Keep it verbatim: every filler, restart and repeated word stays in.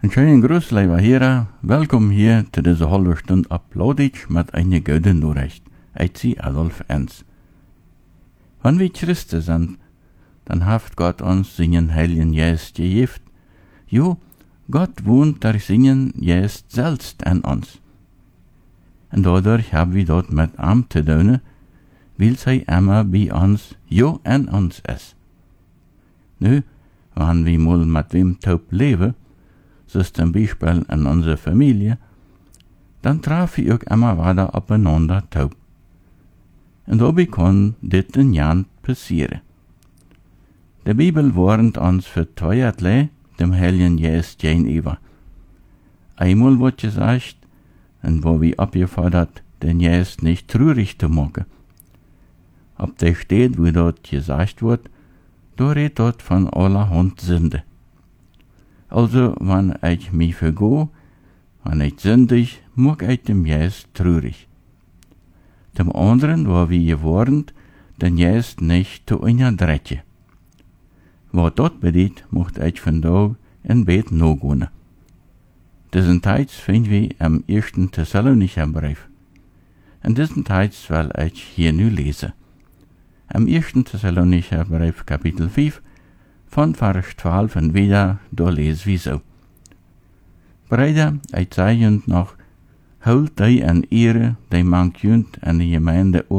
Een schönen Gruß, lieber Hörer. Welkom hier zu dieser halben Stunde Applauditsch mit einer guten Nachricht. Ich sie Adolf Enz. Wenn wir Christen sind, dann hat Gott uns seinen Heiligen Geist gegeben. Jo, Gott wohnt durch seinen Geist selbst an uns. Und dadurch haben wir dort mit ihm zu tun, weil sie immer bei uns, jo, an uns ist. Nu, wenn wir mal mit wem taub leben, so zum Beispiel in unserer Familie, dann treffen wir auch immer wieder aufeinander taub. Und dabei kann dit in Jan passieren. Die Bibel warnt uns für zweierlei dem Heiligen Geist gegenüber. Einmal wird gesagt, und wo wir abgefordert, den Geist nicht traurig zu machen. Ob der steht, wo dort gesagt wird, da redet dort von allerhand Sünde. Also, wenn ich mich vergeh, wenn ich sündig, mag ich dem Geist traurig. Dem anderen war wie gewarnt, den Geist nicht zu unterdrücken. Was dort bedeutet, mocht ich von da in Bett no gehen. Diesen Teils finden wir im ersten Thessalonicher Brief. In diesen Teils will ich hier nu lesen. Im ersten Thessalonicher Brief, Kapitel fünf, von Vers zwölf und wieder, da lesen wir so. Brüder, ich sage noch, holt die an Ehre, die man könnt an die Gemeinde